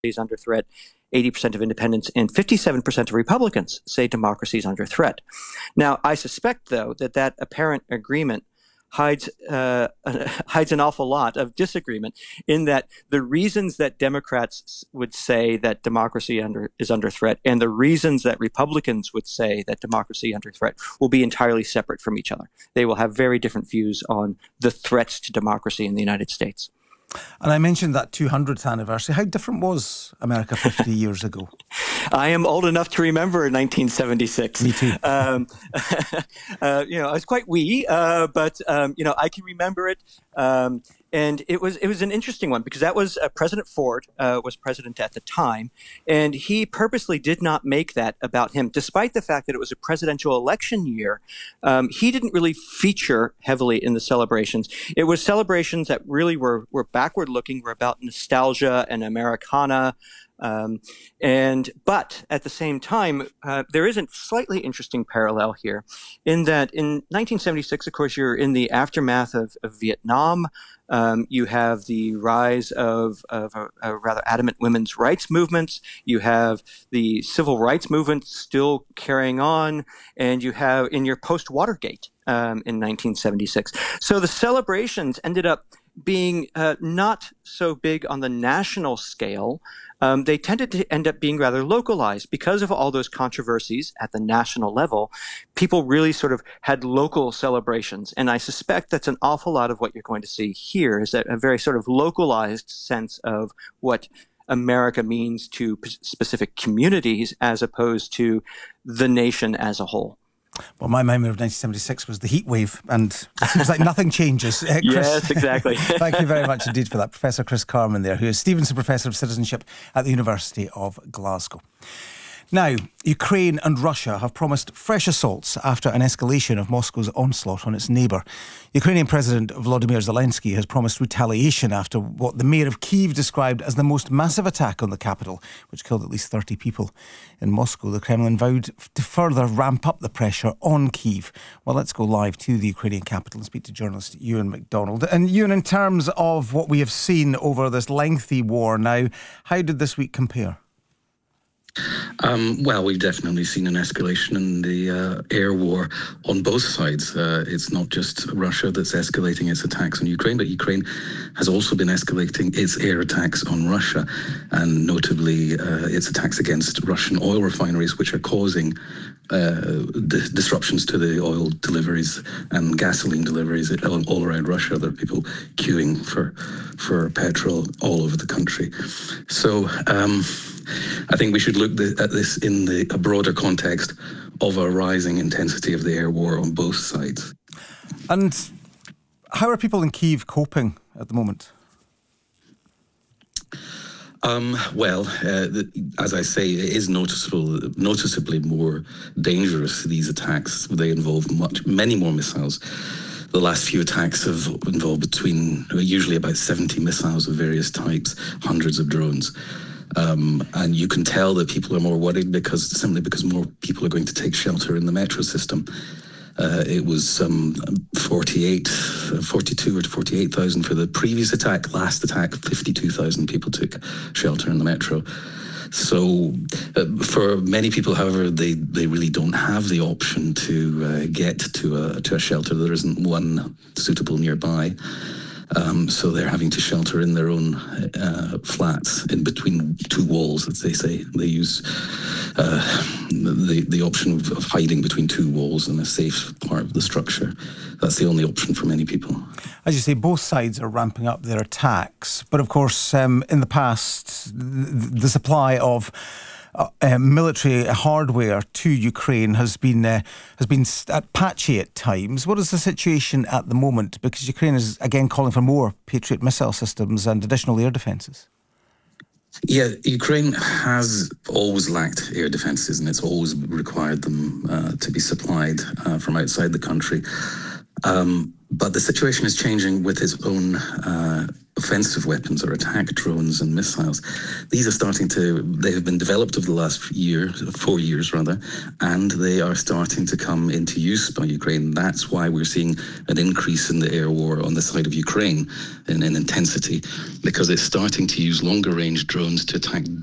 is under threat. 80% of independents and 57% of Republicans say democracy is under threat. Now, I suspect, though, that apparent agreement hides an awful lot of disagreement, in that the reasons that Democrats would say that democracy is under threat and the reasons that Republicans would say that democracy is under threat will be entirely separate from each other. They will have very different views on the threats to democracy in the United States. And I mentioned that 200th anniversary. How different was America 50 years ago? I am old enough to remember 1976. Me too. I was quite wee, but I can remember it. And it was an interesting one, because that was President Ford was president at the time, and he purposely did not make that about him, despite the fact that it was a presidential election year. He didn't really feature heavily in the celebrations. It was celebrations that really were backward looking, were about nostalgia and Americana. But at the same time, there is a slightly interesting parallel here, in that in 1976, of course, you're in the aftermath of Vietnam. You have the rise of a rather adamant women's rights movements. You have the civil rights movement still carrying on, and you have in your post-Watergate in 1976. So the celebrations ended up being not so big on the national scale. They tended to end up being rather localized because of all those controversies at the national level. People really sort of had local celebrations. And I suspect that's an awful lot of what you're going to see here, is that a very sort of localized sense of what America means to specific communities as opposed to the nation as a whole. Well, my memory of 1976 was the heat wave, and it seems like nothing changes. Chris, yes, exactly. Thank you very much indeed for that. Professor Chris Carman there, who is Stevenson Professor of Citizenship at the University of Glasgow. Now, Ukraine and Russia have promised fresh assaults after an escalation of Moscow's onslaught on its neighbour. Ukrainian President Volodymyr Zelensky has promised retaliation after what the mayor of Kyiv described as the most massive attack on the capital, which killed at least 30 people. In Moscow, the Kremlin vowed to further ramp up the pressure on Kyiv. Well, let's go live to the Ukrainian capital and speak to journalist Ewan MacDonald. And Ewan, in terms of what we have seen over this lengthy war now, how did this week compare? Well, we've definitely seen an escalation in the air war on both sides. It's not just Russia that's escalating its attacks on Ukraine, but Ukraine has also been escalating its air attacks on Russia, and notably its attacks against Russian oil refineries, which are causing disruptions to the oil deliveries and gasoline deliveries all around Russia. There are people queuing for petrol all over the country. So I think we should look at this in a broader context of a rising intensity of the air war on both sides. And how are people in Kyiv coping at the moment? As I say, it is noticeably more dangerous, these attacks. They involve many more missiles. The last few attacks have involved usually about 70 missiles of various types, hundreds of drones. And you can tell that people are more worried because more people are going to take shelter in the metro system. It was 42 or 48,000 for the previous attack. Last attack, 52,000 people took shelter in the metro. So for many people, however, they really don't have the option to get to a shelter. There isn't one suitable nearby. So they're having to shelter in their own flats in between two walls, as they say. They use the option of hiding between two walls in a safe part of the structure. That's the only option for many people. As you say, both sides are ramping up their attacks. But of course, in the past, the supply of military hardware to Ukraine has been patchy at times. What is the situation at the moment? Because Ukraine is again calling for more Patriot missile systems and additional air defences. Yeah, Ukraine has always lacked air defences, and it's always required them to be supplied from outside the country. But the situation is changing with his own offensive weapons or attack drones and missiles. These are they have been developed over the last 4 years rather, and they are starting to come into use by Ukraine. That's why we're seeing an increase in the air war on the side of Ukraine in intensity, because it's starting to use longer range drones to attack